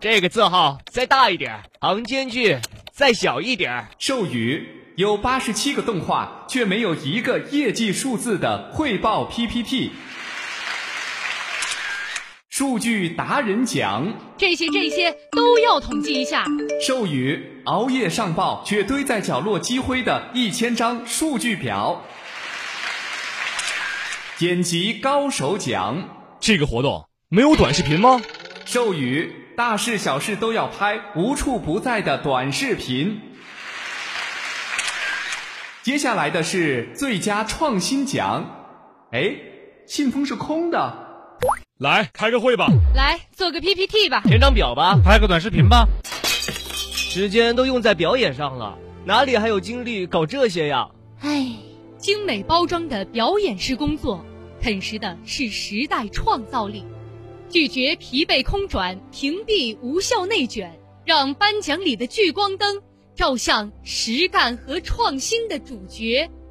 这个字号再大一点，行间距再小一点。 授予有87个动画，却没有一个业绩数字的汇报 PPT。数据达人奖， 这些都要统计一下。 授予熬夜上报却堆在角落积灰的1000张数据表。剪辑高手奖， 这个活动没有短视频吗？ 授予大事小事都要拍，无处不在的短视频。接下来的是最佳创新奖。哎，信封是空的。 来开个会吧， 来做个 PPT 吧， 填张表吧， 拍个短视频吧。 时间都用在表演上了，哪里还有精力搞这些呀？ 唉，精美包装的表演式工作，啃食的是时代创造力。拒绝疲惫空转，屏蔽无效内卷，让颁奖里的聚光灯照向实干和创新的主角。